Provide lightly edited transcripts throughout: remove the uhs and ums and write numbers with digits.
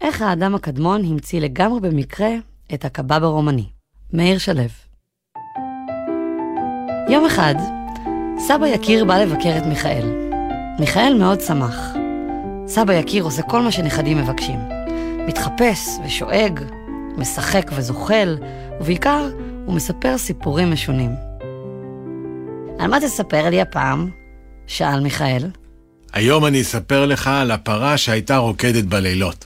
איך האדם הקדמון המציא לגמרי במקרה את הקבב הרומני. מאיר שלו. יום אחד, סבא יקיר בא לבקר את מיכאל. מיכאל מאוד שמח. סבא יקיר עושה כל מה שנכדים מבקשים. מתחפש ושואג, משחק וזוחל, ובעיקר הוא מספר סיפורים משונים. על מה תספר לי הפעם? שאל מיכאל. היום אני אספר לך על הפרה שהייתה רוקדת בלילות.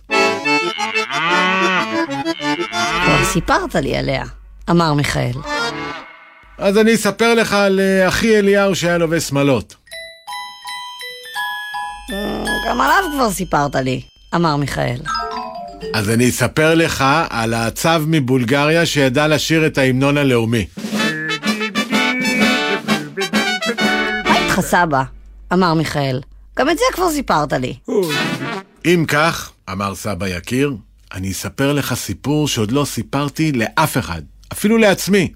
כבר סיפרת לי עליה, אמר מיכאל. אז אני אספר לך על אחי אליהו שהיה לובש שמלות. גם עליו כבר סיפרת לי, אמר מיכאל. אז אני אספר לך על הצב מבולגריה שידע לשיר את ההמנון הלאומי. מה איתך סבא? אמר מיכאל. גם את זה כבר סיפרת לי. אם כך, אמר סבא יקיר, אני אספר לך סיפור שעוד לא סיפרתי לאף אחד, אפילו לעצמי.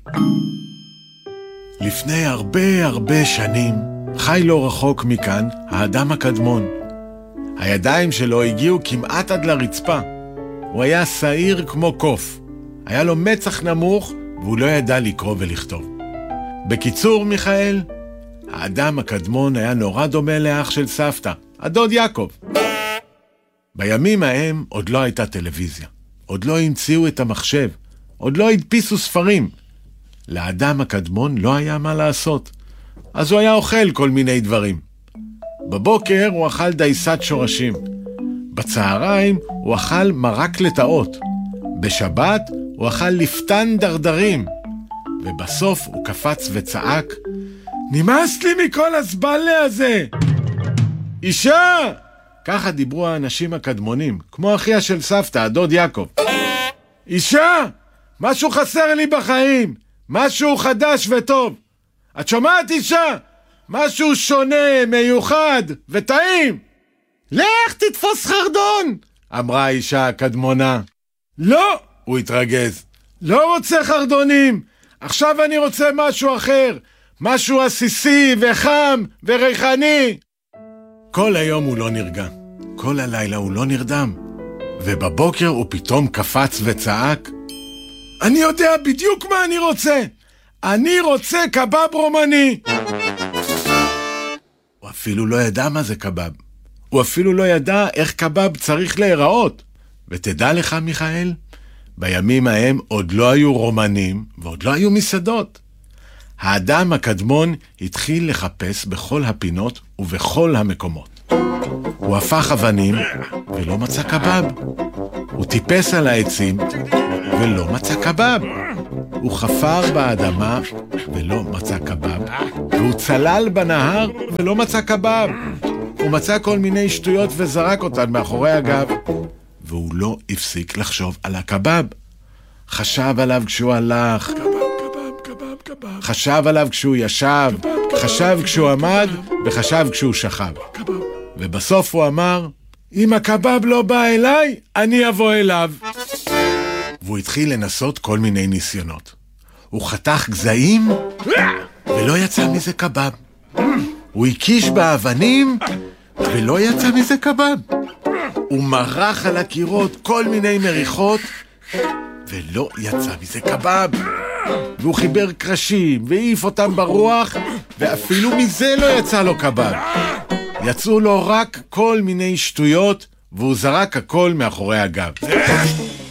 לפני הרבה שנים, חי לא רחוק מכאן האדם הקדמון. הידיים שלו הגיעו כמעט עד לרצפה. הוא היה שעיר כמו קוף. היה לו מצח נמוך והוא לא ידע לקרוא ולכתוב. בקיצור, מיכאל, האדם הקדמון היה נורא דומה לאח של סבתא, הדוד יעקב. בימים ההם עוד לא הייתה טלוויזיה. עוד לא המציאו את המחשב. עוד לא הדפיסו ספרים. לאדם הקדמון לא היה מה לעשות. אז הוא היה אוכל כל מיני דברים. בבוקר הוא אכל דייסת שורשים. בצהריים הוא אכל מרק לטאות. בשבת הוא אכל לפתן דרדרים. ובסוף הוא קפץ וצעק, נמאס לי מכל הסבלה הזה! אישה! ככה דיברו האנשים הקדמונים, כמו אחיה של סבתא, הדוד יעקב. אישה! משהו חסר לי בחיים! משהו חדש וטוב! את שומעת אישה? משהו שונה, מיוחד וטעים! לך תתפוס חרדון! אמרה האישה הקדמונה. לא! הוא התרגז. לא רוצה חרדונים! עכשיו אני רוצה משהו אחר! משהו עסיסי וחם וריחני! כל היום הוא לא נרגע. כל הלילה הוא לא נרדם. ובבוקר הוא פתאום קפץ וצעק, אני יודע בדיוק מה אני רוצה! אני רוצה קבב רומני! הוא אפילו לא ידע מה זה קבב. הוא אפילו לא ידע איך קבב צריך להיראות. ותדע לך, מיכאל, בימים ההם עוד לא היו רומנים ועוד לא היו מסעדות. האדם הקדמון התחיל לחפש בכל הפינות ובכל המקומות. הוא הפך אבנים ולא מצא קבב. הוא טיפס על העצים ולא מצא קבב. הוא חפר באדמה ולא מצא קבב. והוא צלל בנהר ולא מצא קבב. הוא מצא כל מיני שטויות וזרק אותן מאחורי הגב. והוא לא הפסיק לחשוב על הקבב. חשב עליו כשהוא הלך, חשב עליו כשהוא ישב, חשב כשהוא עמד וחשב כשהוא שכב. ובסוף הוא אמר, אם הקבב לא בא אליי, אני אבוא אליו. והוא התחיל לנסות כל מיני ניסיונות. הוא חתך גזעים ולא יצא מזה קבב. הוא הקיש באבנים ולא יצא מזה קבב. הוא מרח על הקירות כל מיני מריחות ולא יצא מזה קבב. והוא חיבר קרשים והעיף אותם ברוח ואפילו מזה לא יצא לו קבב. יצאו לו רק כל מיני שטויות והוא זרק הכל מאחורי הגב.